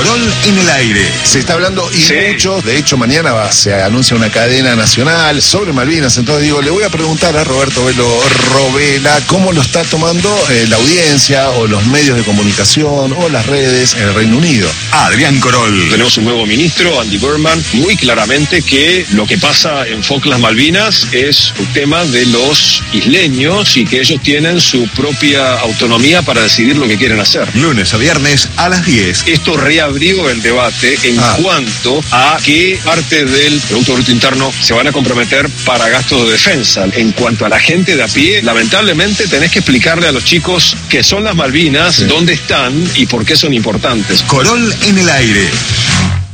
Corol en el aire. Se está hablando y mucho, de hecho mañana se anuncia una cadena nacional sobre Malvinas, entonces digo, le voy a preguntar a Roberto Velo Robela cómo lo está tomando la audiencia o los medios de comunicación o las redes en el Reino Unido. Adrián Corol. Tenemos un nuevo ministro, Andy Burnham, muy claramente que lo que pasa en Falkland Malvinas es un tema de los isleños y que ellos tienen su propia autonomía para decidir lo que quieren hacer. Lunes a viernes a las 10. Esto reabrió el debate en cuanto a qué parte del Producto Bruto Interno se van a comprometer para gastos de defensa. En cuanto a la gente de a pie, lamentablemente tenés que explicarle a los chicos qué son las Malvinas, dónde están y por qué son importantes. Corol en el aire.